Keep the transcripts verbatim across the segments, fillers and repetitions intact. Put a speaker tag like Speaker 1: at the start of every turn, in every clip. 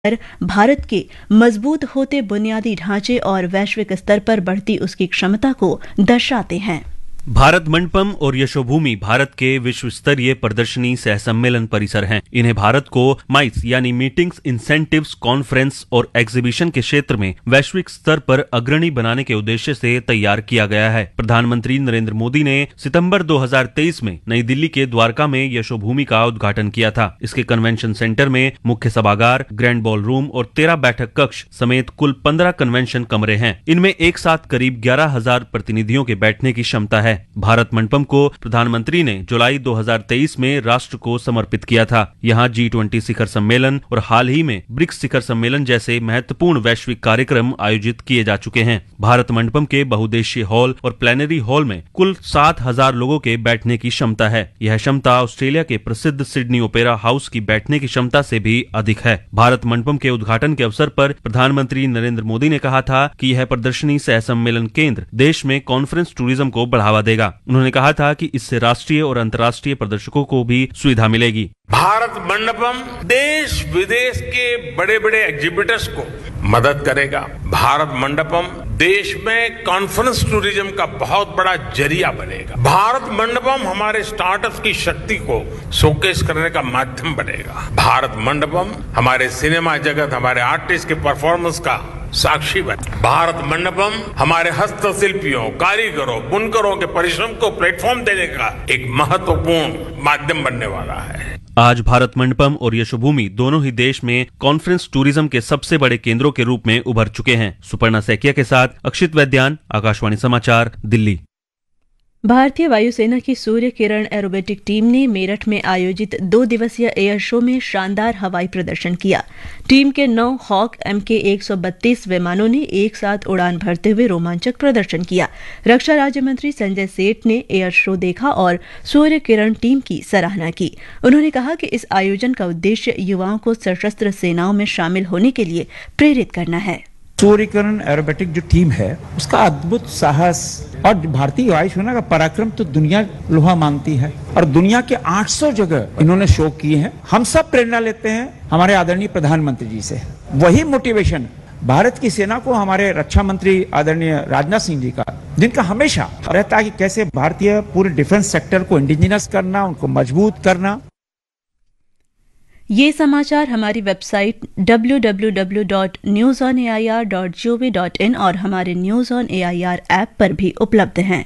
Speaker 1: भारत के मजबूत होते बुनियादी ढांचे और वैश्विक स्तर पर बढ़ती उसकी क्षमता को दर्शाते हैं।
Speaker 2: भारत मंडपम और यशोभूमि भारत के विश्व स्तरीय प्रदर्शनी सह सम्मेलन परिसर हैं। इन्हें भारत को माइट्स यानी मीटिंग्स, इंसेंटिव्स, कॉन्फ्रेंस और एग्जीबिशन के क्षेत्र में वैश्विक स्तर पर अग्रणी बनाने के उद्देश्य से तैयार किया गया है। प्रधानमंत्री नरेंद्र मोदी ने सितंबर दो हज़ार तेईस में नई दिल्ली के द्वारका में यशोभूमि का उद्घाटन किया था। इसके कन्वेंशन सेंटर में मुख्य सभागार, ग्रैंड बॉल रूम और तेरह बैठक कक्ष समेत कुल पंद्रह कन्वेंशन कमरे हैं। इनमें एक साथ करीब ग्यारह हजार प्रतिनिधियों के बैठने की क्षमता है। भारत मंडपम को प्रधानमंत्री ने जुलाई दो हज़ार तेईस में राष्ट्र को समर्पित किया था। यहाँ जी ट्वेंटी शिखर सम्मेलन और हाल ही में ब्रिक्स शिखर सम्मेलन जैसे महत्वपूर्ण वैश्विक कार्यक्रम आयोजित किए जा चुके हैं। भारत मंडपम के बहुउद्देशीय हॉल और प्लेनरी हॉल में कुल सात हजार लोगों के बैठने की क्षमता है। यह क्षमता ऑस्ट्रेलिया के प्रसिद्ध सिडनी ओपेरा हाउस की बैठने की क्षमता से भी अधिक है। भारत मंडपम के उद्घाटन के अवसर पर प्रधानमंत्री नरेंद्र मोदी ने कहा था कि यह प्रदर्शनी सह सम्मेलन केंद्र देश में कॉन्फ्रेंस टूरिज्म को बढ़ावा देगा। उन्होंने कहा था कि इससे राष्ट्रीय और अंतर्राष्ट्रीय प्रदर्शकों को भी सुविधा मिलेगी।
Speaker 3: भारत मंडपम देश विदेश के बड़े बड़े एग्जीबिटर्स को मदद करेगा। भारत मंडपम देश में कॉन्फ्रेंस टूरिज्म का बहुत बड़ा जरिया बनेगा। भारत मंडपम हमारे स्टार्टअप्स की शक्ति को शोकेस करने का माध्यम बनेगा। भारत मंडपम हमारे सिनेमा जगत, हमारे आर्टिस्ट के परफॉर्मेंस का साक्षी बने। भारत मंडपम हमारे हस्तशिल्पियों, कारीगरों, बुनकरों के परिश्रम को प्लेटफॉर्म देने का एक महत्वपूर्ण माध्यम बनने वाला है।
Speaker 2: आज भारत मंडपम और यशोभूमि दोनों ही देश में कॉन्फ्रेंस टूरिज्म के सबसे बड़े केंद्रों के रूप में उभर चुके हैं। सुपर्णा सैकिया के साथ अक्षित वैद्यान, आकाशवाणी समाचार, दिल्ली।
Speaker 1: भारतीय वायुसेना की सूर्य किरण एरोबेटिक टीम ने मेरठ में आयोजित दो दिवसीय एयर शो में शानदार हवाई प्रदर्शन किया। टीम के नौ हॉक एम के एक सौ बत्तीस विमानों ने एक साथ उड़ान भरते हुए रोमांचक प्रदर्शन किया। रक्षा राज्य मंत्री संजय सेठ ने एयर शो देखा और सूर्य किरण टीम की सराहना की। उन्होंने कहा कि इस आयोजन का उद्देश्य युवाओं को सशस्त्र सेनाओं में शामिल होने के लिए प्रेरित करना है।
Speaker 4: सूर्य किरण एरोबेटिक जो टीम है उसका अद्भुत साहस और भारतीय वायुसेना का पराक्रम तो दुनिया लोहा मानती है और दुनिया के आठ सौ जगह इन्होंने शो किए हैं। हम सब प्रेरणा लेते हैं हमारे आदरणीय प्रधानमंत्री जी से। वही मोटिवेशन भारत की सेना को हमारे रक्षा मंत्री आदरणीय राजनाथ सिंह जी का, जिनका हमेशा रहता है कि कैसे भारतीय पूरे डिफेंस सेक्टर को इंडिजिनस करना, उनको मजबूत करना।
Speaker 1: ये समाचार हमारी website W W W dot news on A I R dot G O V dot in और हमारे news on A I R app पर भी उपलब्ध हैं।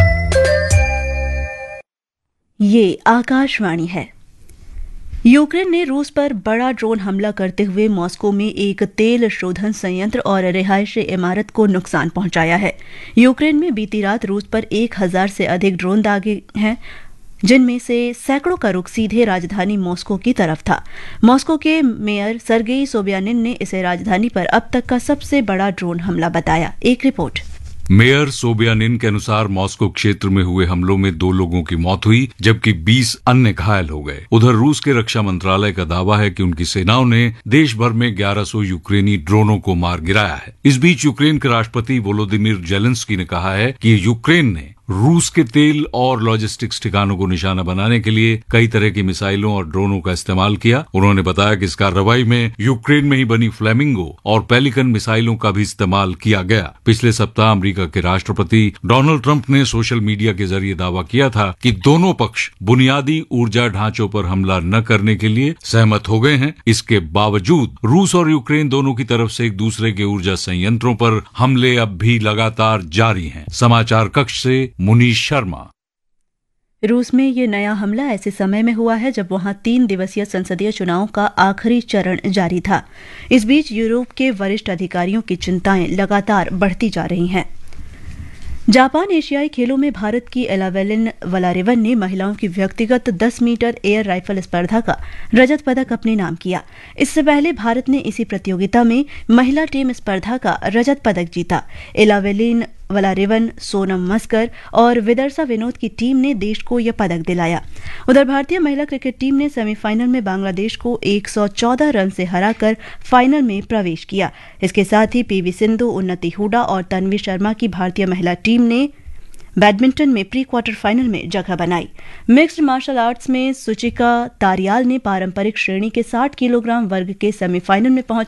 Speaker 1: ये आकाशवाणी है। यूक्रेन ने रूस पर बड़ा ड्रोन हमला करते हुए मॉस्को में एक तेल शोधन संयंत्र और रिहायशी इमारत को नुकसान पहुंचाया है। यूक्रेन में बीती रात रूस पर एक हजार से अधिक ड्रोन दागे हैं, जिनमें से सैकड़ों का रुख सीधे राजधानी मॉस्को की तरफ था। मॉस्को के मेयर सर्गेई सोबियानिन ने इसे राजधानी पर अब तक का सबसे बड़ा ड्रोन हमला बताया। एक रिपोर्ट।
Speaker 5: मेयर सोबियानिन के अनुसार मॉस्को क्षेत्र में हुए हमलों में दो लोगों की मौत हुई जबकि बीस अन्य घायल हो गए। उधर रूस के रक्षा मंत्रालय का दावा है कि उनकी सेनाओं ने देश भर में ग्यारह सौ यूक्रेनी ड्रोनों को मार गिराया है। इस बीच यूक्रेन के राष्ट्रपति वोलोदिमीर जेलेंस्की ने कहा है कि यूक्रेन ने रूस के तेल और लॉजिस्टिक्स ठिकानों को निशाना बनाने के लिए कई तरह की मिसाइलों और ड्रोनों का इस्तेमाल किया। उन्होंने बताया कि इस कार्रवाई में यूक्रेन में ही बनी फ्लेमिंगो और पेलिकन मिसाइलों का भी इस्तेमाल किया गया। पिछले सप्ताह अमेरिका के राष्ट्रपति डोनाल्ड ट्रंप ने सोशल मीडिया के जरिए दावा किया था कि दोनों पक्ष बुनियादी ऊर्जा ढांचों पर हमला न करने के लिए सहमत हो गए हैं। इसके बावजूद रूस और यूक्रेन दोनों की तरफ से एक दूसरे के ऊर्जा संयंत्रों पर हमले अब भी लगातार जारी हैं। समाचार कक्ष से मुनीश शर्मा।
Speaker 1: रूस में ये नया हमला ऐसे समय में हुआ है जब वहां तीन दिवसीय संसदीय चुनाव का आखिरी चरण जारी था। इस बीच यूरोप के वरिष्ठ अधिकारियों की चिंताएं लगातार बढ़ती जा रही हैं। जापान एशियाई खेलों में भारत की एलावेलिन वलारिवन ने महिलाओं की व्यक्तिगत दस मीटर एयर राइफल स्पर्धा का रजत पदक अपने नाम किया। इससे पहले भारत ने इसी प्रतियोगिता में महिला टीम स्पर्धा का रजत पदक जीता। एलावेलिन वलारिवन, सोनम मस्कर और विदर्शा विनोद की टीम ने देश को यह पदक दिलाया। उधर भारतीय महिला क्रिकेट टीम ने सेमीफाइनल में बांग्लादेश को एक सौ चौदह रन से हराकर फाइनल में प्रवेश किया। इसके साथ ही पीवी सिंधु, उन्नति हुडा और तन्वी शर्मा की भारतीय महिला टीम ने बैडमिंटन में प्री क्वार्टर फाइनल में जगह बनाई। मिक्स्ड मार्शल आर्ट्स में सुचिका तारियाल ने पारंपरिक श्रेणी के साठ किलोग्राम वर्ग के सेमीफाइनल में पहुंच